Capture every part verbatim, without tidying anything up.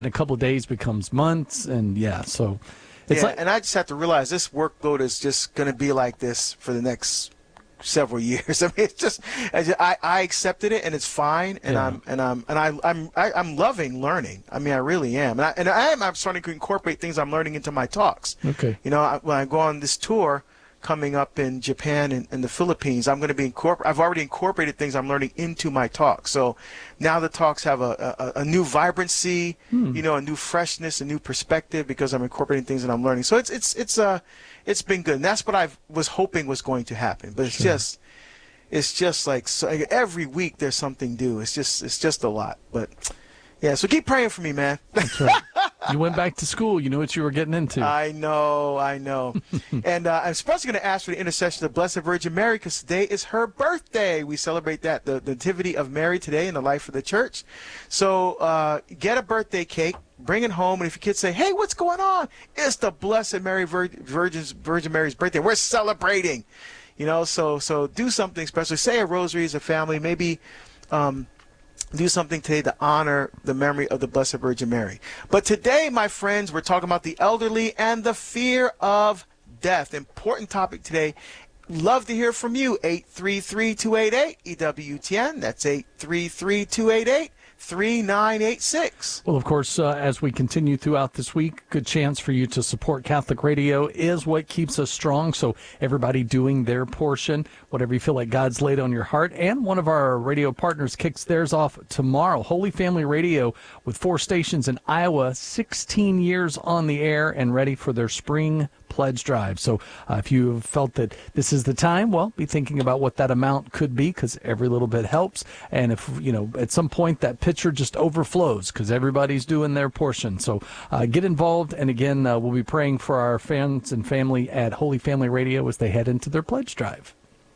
in a couple of days becomes months, and yeah, so it's Yeah, like and I just have to realize this workload is just going to be like this for the next several years. I mean, it's just I, just- I I accepted it, and it's fine, and Yeah. I'm and I'm and I I'm I, I'm loving learning. I mean, I really am, and I and I am I'm starting to incorporate things I'm learning into my talks. Okay. You know, I, when I go on this tour coming up in Japan and, and the Philippines, I'm going to be incorpor- I've already incorporated things I'm learning into my talk. So now the talks have a, a, a new vibrancy, you know, a new freshness, a new perspective because I'm incorporating things that I'm learning. So it's it's it's uh it's been good. And that's what I was hoping was going to happen. But it's Sure. just it's just like so, every week there's something new. It's just it's just a lot. But yeah, so keep praying for me, man. That's right. You went back to school. You knew what you were getting into. I know, I know. and uh, I'm especially going to ask for the intercession of the Blessed Virgin Mary because today is her birthday. We celebrate that, the, the nativity of Mary today in the life of the church. So uh, get a birthday cake, bring it home, and if your kids say, hey, what's going on? It's the Blessed Mary Vir- Virgin's, Virgin Mary's birthday. We're celebrating. You know, so so do something special. Say a rosary as a family. Maybe um, do something today to honor the memory of the Blessed Virgin Mary. But today, my friends, we're talking about the elderly and the fear of death. Important topic today. Love to hear from you. eight three three, two eight eight, E W T N. That's eight three three, two eight eight, three nine eight six. Well, of course, uh, as we continue throughout this week, good chance for you to support Catholic Radio is what keeps us strong. So everybody doing their portion, whatever you feel like God's laid on your heart. And one of our radio partners kicks theirs off tomorrow. Holy Family Radio with four stations in Iowa, sixteen years on the air and ready for their spring pledge drive. So uh, if you have felt that this is the time, well, be thinking about what that amount could be because every little bit helps. And if, you know, at some point that pitcher just overflows because everybody's doing their portion. So uh, get involved. And again, uh, we'll be praying for our fans and family at Holy Family Radio as they head into their pledge drive.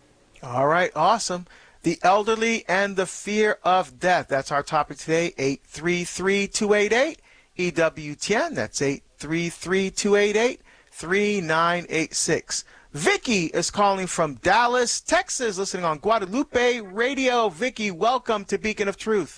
All right, awesome. The elderly and the fear of death. That's our topic today. eight three three, two eight eight, E W T N. That's eight three three, two eight eight, three nine eight six. Vicky is calling from Dallas, Texas, listening on Guadalupe Radio. Vicky, welcome to Beacon of Truth.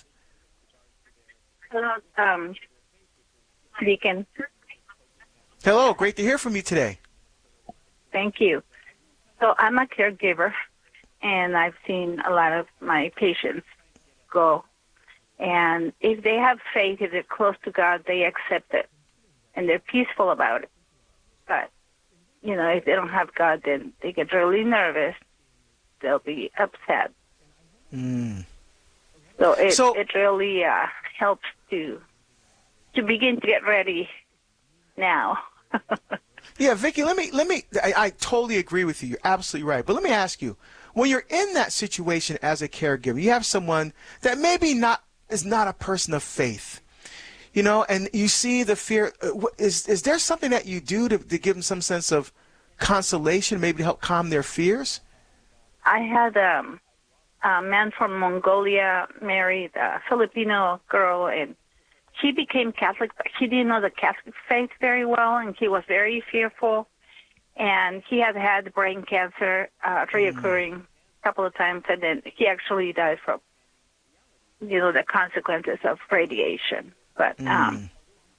Hello, um, Deacon. Hello, great to hear from you today. Thank you. So I'm a caregiver, and I've seen a lot of my patients go. And if they have faith, if they're close to God, they accept it, and they're peaceful about it. But, you know, if they don't have God, then they get really nervous. They'll be upset. Mm. So it, So- it really uh, helps to to begin to get ready now. Yeah, Vicky, let me, let me, I, I totally agree with you. You're absolutely right. But let me ask you, when you're in that situation as a caregiver, you have someone that maybe not is not a person of faith, you know, and you see the fear. uh, wh- Is is there something that you do to, to give them some sense of consolation, maybe to help calm their fears? I had um, a man from Mongolia married a Filipino girl, and he became Catholic, but he didn't know the Catholic faith very well, and he was very fearful. And he had had brain cancer uh, reoccurring a couple of times, and then he actually died from, you know, the consequences of radiation. But um,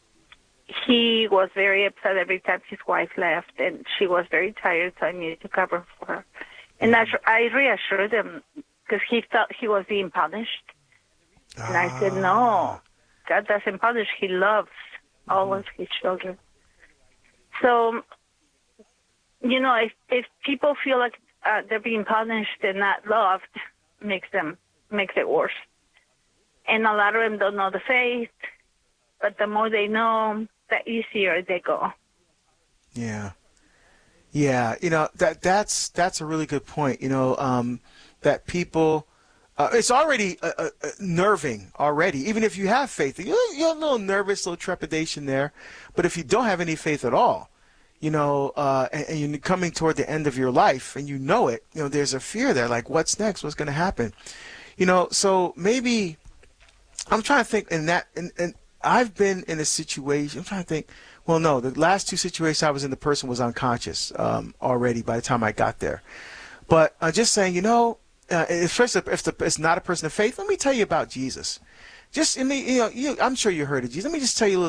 he was very upset every time his wife left, and she was very tired, so I needed to cover for her. And I, I reassured him because he thought he was being punished. And I said, no, God doesn't punish. He loves all of his children. So, you know, if, if people feel like uh, they're being punished and not loved, makes them makes it worse. And a lot of them don't know the faith, but the more they know, the easier they go. Yeah. Yeah, you know, that that's that's a really good point, you know, um, that people, uh, it's already uh, uh, uh, nerving already. Even if you have faith, you're, you're a little nervous, a little trepidation there. But if you don't have any faith at all, you know, uh, and, and you're coming toward the end of your life and you know it, you know, there's a fear there, like what's next, what's going to happen? You know, so maybe I'm trying to think in that, and, and I've been in a situation, I'm trying to think, well, no, the last two situations I was in, the person was unconscious um, already by the time I got there. But I'm just saying, you know, uh, especially if the, it's not a person of faith, let me tell you about Jesus. just in the, you know, you, I'm sure you heard it. Let me just tell you a little